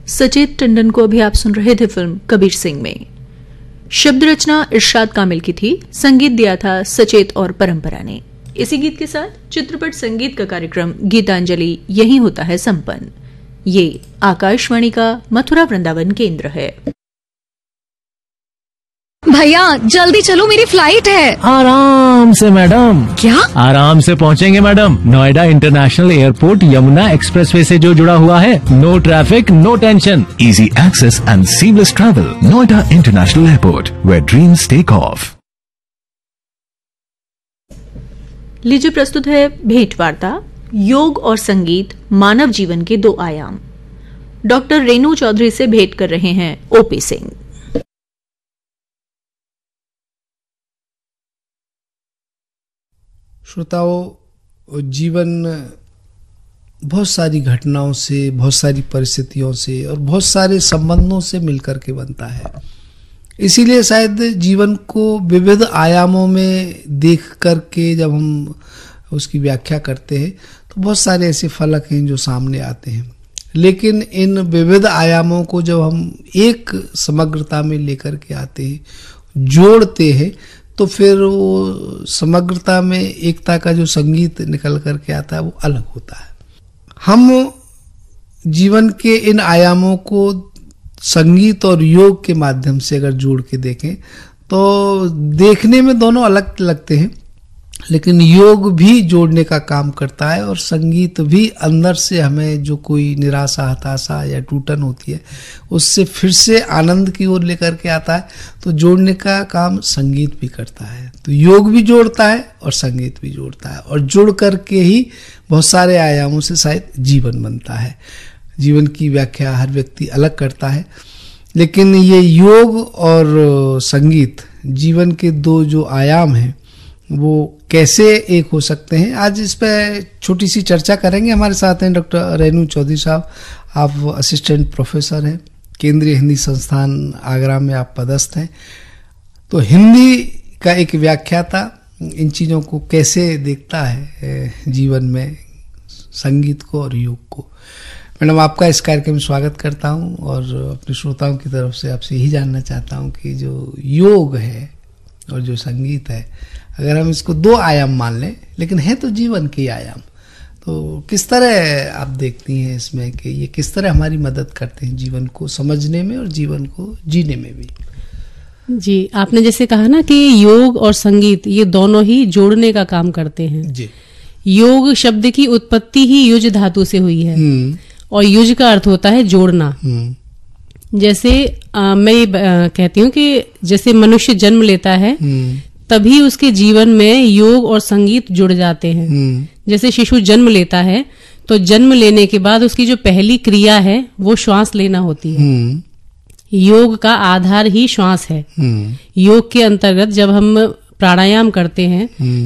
सचेत टंडन को अभी आप सुन रहे थे फिल्म कबीर सिंह में। शब्द रचना इरशाद कामिल की थी, संगीत दिया था सचेत और परंपरा ने। इसी गीत के साथ चित्रपट संगीत का कार्यक्रम गीतांजलि यहीं होता है संपन्न। ये आकाशवाणी का मथुरा वृंदावन केंद्र है। भैया जल्दी चलो, मेरी फ्लाइट है। आराम से मैडम। क्या? आराम से पहुंचेंगे madam. Noida international airport Yamuna expressway से जो जुड़ा हुआ है। No traffic, no tension, easy access and seamless travel. Noida International Airport, where dreams take off. लीजिए प्रस्तुत है भेंट वार्ता, योग और संगीत मानव जीवन के दो आयाम। डॉक्टर रेनू चौधरी से भेंट कर रहे हैं ओपी सिंह। श्रोताओं, जीवन बहुत सारी घटनाओं से, बहुत सारी परिस्थितियों से और बहुत सारे संबंधों से मिलकर के बनता है। इसीलिए शायद जीवन को विविध आयामों में देख करके जब हम उसकी व्याख्या करते हैं तो बहुत सारे ऐसे फलक हैं जो सामने आते हैं। लेकिन इन विविध आयामों को जब हम एक समग्रता में लेकर के आते हैं, जोड़ते हैं, तो फिर वो समग्रता में एकता का जो संगीत निकल करके आता है वो अलग होता है। हम जीवन के इन आयामों को संगीत और योग के माध्यम से अगर जोड़ के देखें तो देखने में दोनों अलग लगते हैं, लेकिन योग भी जोड़ने का काम करता है और संगीत भी अंदर से हमें जो कोई निराशा, हताशा या टूटन होती है उससे फिर से आनंद की ओर लेकर के आता है। तो जोड़ने का काम संगीत भी करता है। तो योग भी जोड़ता है और संगीत भी जोड़ता है, और जुड़ करके ही बहुत सारे आयामों से शायद जीवन बनता है। जीवन की व्याख्या हर व्यक्ति अलग करता है, लेकिन ये योग और संगीत जीवन के दो जो आयाम हैं वो कैसे एक हो सकते हैं, आज इस पर छोटी सी चर्चा करेंगे। हमारे साथ हैं डॉक्टर रेनू चौधरी साहब। आप असिस्टेंट प्रोफेसर हैं, केंद्रीय हिंदी संस्थान आगरा में आप पदस्थ हैं। तो हिंदी का एक व्याख्याता इन चीज़ों को कैसे देखता है जीवन में, संगीत को और योग को। मैडम, आपका इस कार्यक्रम में स्वागत करता हूं और अपने श्रोताओं की तरफ से आपसे यही जानना चाहता हूं कि जो योग है और जो संगीत है, अगर हम इसको दो आयाम मान लें, लेकिन है तो जीवन के आयाम, तो किस तरह आप देखती हैं इसमें कि ये किस तरह हमारी मदद करते हैं जीवन को समझने में और जीवन को जीने में भी? जी, आपने जैसे कहा ना कि योग और संगीत ये दोनों ही जोड़ने का काम करते हैं। जी। योग शब्द की उत्पत्ति ही युज धातु से हुई है और युज का अर्थ होता है जोड़ना। जैसे मैं कहती हूँ कि जैसे मनुष्य जन्म लेता है तभी उसके जीवन में योग और संगीत जुड़ जाते हैं। जैसे शिशु जन्म लेता है तो जन्म लेने के बाद उसकी जो पहली क्रिया है वो श्वास लेना होती है। योग का आधार ही श्वास है। योग के अंतर्गत जब हम प्राणायाम करते हैं